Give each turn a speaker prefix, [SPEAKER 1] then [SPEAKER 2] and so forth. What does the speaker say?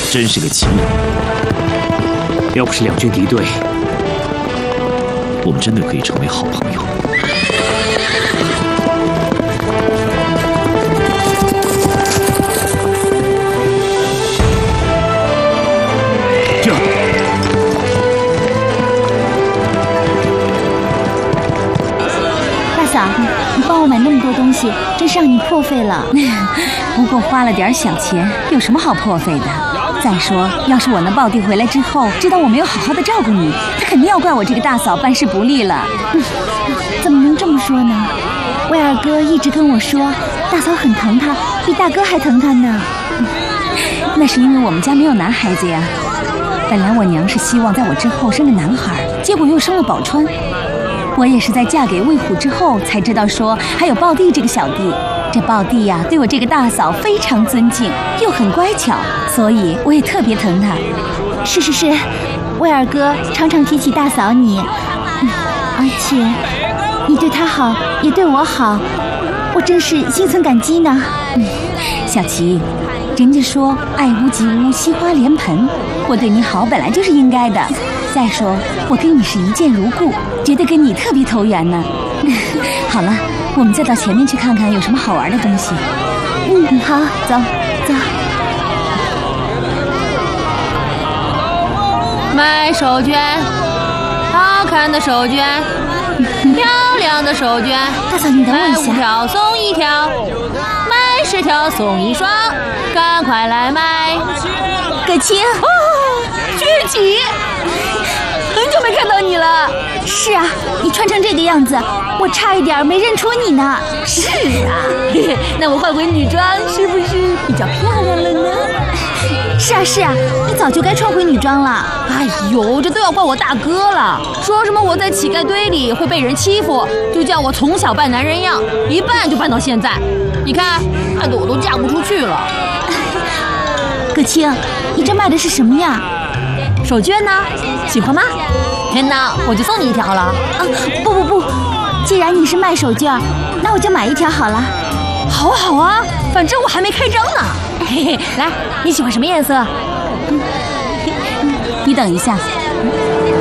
[SPEAKER 1] 真是个奇人。要不是两军敌对，我们真的可以成为好朋友。这。
[SPEAKER 2] 嫂，你帮我买那么多东西，真是让你破费了。
[SPEAKER 3] 不过花了点小钱，有什么好破费的？再说，要是我那胞弟回来之后知道我没有好好的照顾你，他肯定要怪我这个大嫂办事不力了。
[SPEAKER 2] 怎么能这么说呢？威尔哥一直跟我说，大嫂很疼他，比大哥还疼他呢。
[SPEAKER 3] 那是因为我们家没有男孩子呀。本来我娘是希望在我之后生个男孩，结果又生了宝钏。 我也是在嫁给魏虎之后才知道说还有胞弟这个小弟。这胞弟呀，对我这个大嫂非常尊敬，又很乖巧，所以我也特别疼他。
[SPEAKER 2] 是，威尔哥常常提起大嫂你，而且你对他好，也对我好，我真是心存感激呢。
[SPEAKER 3] 小琪，人家说爱屋及乌，惜花莲盆，我对你好本来就是应该的。再说我跟你是一见如故。 觉得跟你特别投缘呢。好了，我们再到前面去看看有什么好玩的东西。
[SPEAKER 2] 好，走。
[SPEAKER 4] 买手绢，好看的手绢，漂亮的手绢。
[SPEAKER 2] 大嫂，你等我一下。
[SPEAKER 4] 买5条送1条，买10条送1双，赶快来买。
[SPEAKER 2] 葛青，
[SPEAKER 4] 聚集。 很久没看到你了。
[SPEAKER 2] 是啊，你穿成这个样子，我差一点没认出你呢。
[SPEAKER 4] 是啊，那我换回女装是不是比较漂亮了呢？
[SPEAKER 2] 是啊，你早就该穿回女装了。
[SPEAKER 4] 哎呦，这都要怪我大哥了，说什么我在乞丐堆里会被人欺负，就叫我从小扮男人样，一扮就扮到现在。你看，害得我都嫁不出去了。
[SPEAKER 2] 葛青，你这卖的是什么呀？
[SPEAKER 4] 手绢呢？喜欢吗？天哪，我就送你1条了。
[SPEAKER 2] 不，既然你是卖手绢，那我就买1条好了。
[SPEAKER 4] 好啊，反正我还没开张呢。嘿嘿，来，你喜欢什么颜色？
[SPEAKER 3] 你等一下。